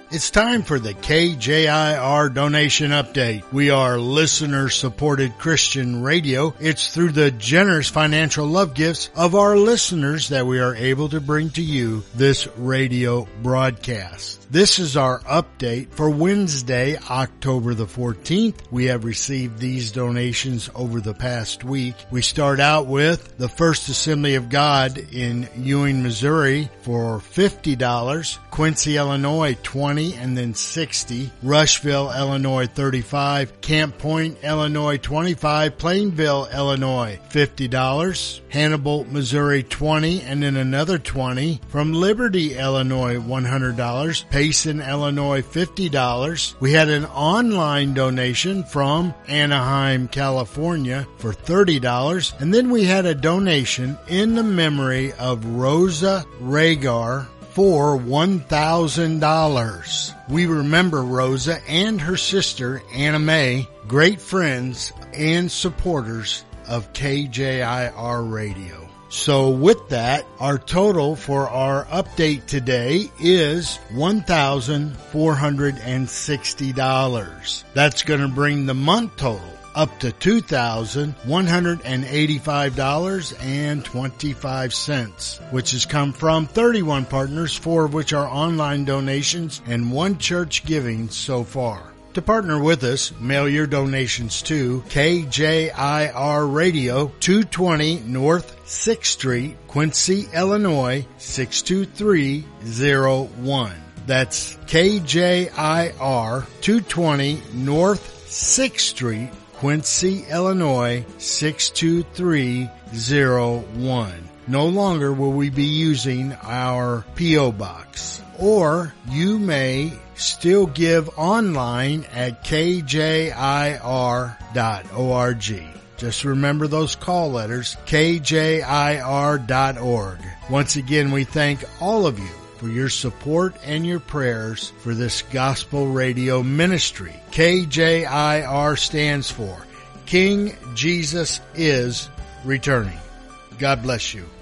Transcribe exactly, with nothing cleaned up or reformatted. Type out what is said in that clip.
It's time for the K J I R donation update. We are listener-supported Christian radio. It's through the generous financial love gifts of our listeners that we are able to bring to you this radio broadcast. This is our update for Wednesday, October the fourteenth. We have received these donations over the past week. We start out with the First Assembly of God in Ewing, Missouri for fifty dollars, Quincy, Illinois twenty dollars and then sixty dollars, Rushville, Illinois thirty-five dollars, Camp Point, Illinois twenty-five dollars, Plainville, Illinois fifty dollars, Hannibal, Missouri twenty dollars and then another twenty dollars, from Liberty, Illinois one hundred dollars, Payson, Illinois fifty dollars. We had an online donation from Anaheim, California for thirty dollars, and then we had a donation in the memory of Rosa Rhagar for one thousand dollars. We remember Rosa and her sister, Anna Mae, great friends and supporters of K J I R Radio. So with that, our total for our update today is one thousand four hundred sixty dollars. That's going to bring the month total up to two thousand one hundred eighty-five dollars and twenty-five cents, which has come from thirty-one partners, four of which are online donations and one church giving so far. To partner with us, mail your donations to K J I R Radio, two twenty North sixth Street, Quincy, Illinois six two three zero one. That's K J I R, two twenty North sixth Street, Quincy, Illinois six two three zero one. No longer will we be using our P O box. Or you may still give online at K J I R dot org. Just remember those call letters, K J I R dot org. Once again, we thank all of you for your support and your prayers for this gospel radio ministry. K J I R stands for King Jesus is Returning. God bless you.